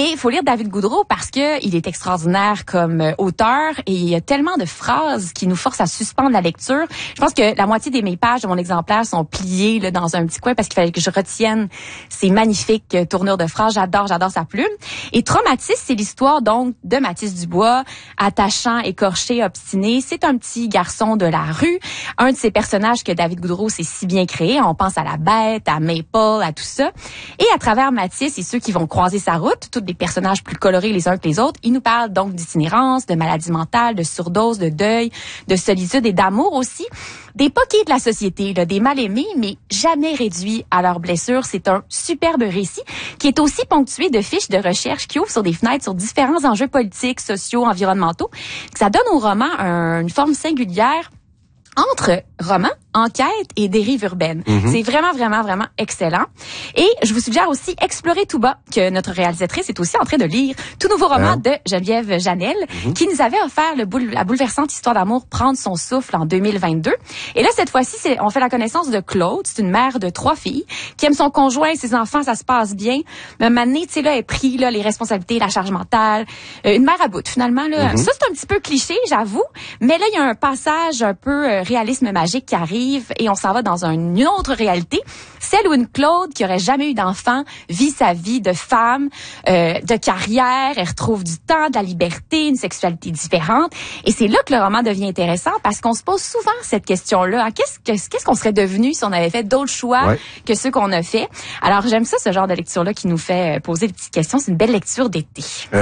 Mais il faut lire David Goudreau parce que il est extraordinaire comme auteur et il y a tellement de phrases qui nous forcent à suspendre la lecture. Je pense que la moitié de mes pages de mon exemplaire sont pliées là, dans un petit coin parce qu'il fallait que je retienne ces magnifiques tournures de phrases. J'adore sa plume. Et Traumatisme, c'est l'histoire donc de Mathis Dubois, attachant, écorché, obstiné. C'est un petit garçon de la rue, un de ces personnages que David Goudreau s'est si bien créé. On pense à la Bête, à Maple, à tout ça. Et à travers Mathis et ceux qui vont croiser sa route, tous des personnages plus colorés les uns que les autres, il nous parle donc d'itinérance, de maladie mentale, de surdose, de deuil, de solitude et d'amour aussi. Des poquets de la société, là, des mal-aimés, mais jamais réduits à leurs blessures. C'est un superbe récit qui est aussi ponctué de fiches de recherche qui ouvrent sur des fenêtres sur différents enjeux politiques, sociaux, environnementaux. Ça donne au roman une forme singulière entre roman, enquête et dérive urbaine. C'est vraiment excellent. Et je vous suggère aussi Explorer tout bas, que notre réalisatrice est aussi en train de lire. Tout nouveau roman de Geneviève Janel, qui nous avait offert la bouleversante histoire d'amour Prendre son souffle en 2022. Et là, cette fois-ci, on fait la connaissance de Claude. C'est une mère de 3 filles qui aime son conjoint, ses enfants, ça se passe bien. Mais à un moment donné, tu sais, là, elle pris là, les responsabilités, la charge mentale. Une mère à bout, finalement. Là. Ça, c'est un petit peu cliché, j'avoue. Mais là, il y a un passage un peu réalisme magique qui arrive et on s'en va dans une autre réalité, celle où une Claude qui aurait jamais eu d'enfant vit sa vie de femme, de carrière, elle retrouve du temps, de la liberté, une sexualité différente et c'est là que le roman devient intéressant parce qu'on se pose souvent cette question-là. Hein, qu'est-ce qu'on serait devenu si on avait fait d'autres choix que ceux qu'on a fait? Alors j'aime ça, ce genre de lecture-là qui nous fait poser des petites questions. C'est une belle lecture d'été.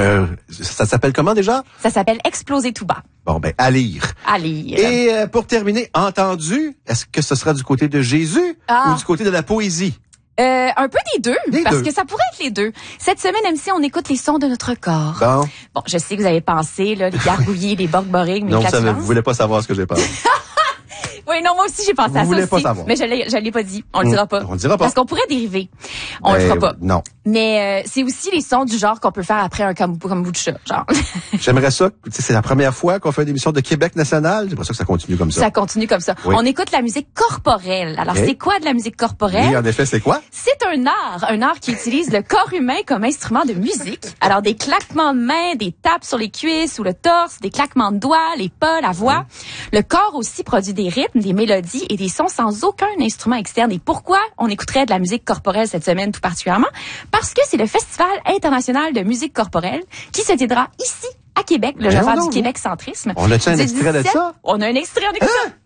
Ça s'appelle comment déjà? Ça s'appelle Exploser tout bas. Bon, ben, à lire. À lire. Et pour terminer, entendu, est-ce que ce sera du côté de Jésus ou du côté de la poésie? Un peu des deux, parce que ça pourrait être les deux. Cette semaine, MC, on écoute les sons de notre corps. Bon, je sais que vous avez pensé, là, les gargouillis, les borg-boring, mais non, vous voulez pas savoir ce que j'ai pensé. Oui, non, moi aussi, j'ai pensé à ça. Vous voulez aussi, pas savoir. Mais je l'ai pas dit. On le dira pas. On le dira pas. Parce qu'on pourrait dériver. On le fera pas. Non. Mais c'est aussi les sons du genre qu'on peut faire après un kombucha, genre. J'aimerais ça. C'est la première fois qu'on fait une émission de Québec national. C'est pour ça que ça continue comme ça. Ça continue comme ça. Oui. On écoute la musique corporelle. Alors, c'est quoi de la musique corporelle? Oui, en effet, c'est quoi? C'est un art qui utilise le corps humain comme instrument de musique. Alors, des claquements de mains, des tapes sur les cuisses ou le torse, des claquements de doigts, les pas, la voix. Le corps aussi produit des rythmes, des mélodies et des sons sans aucun instrument externe. Et pourquoi on écouterait de la musique corporelle cette semaine tout particulièrement? Parce que c'est le Festival international de musique corporelle qui se tiendra ici à Québec, le Javard du Québec Centrisme. On a-tu un extrait de ça? On a un extrait, on écoute ça.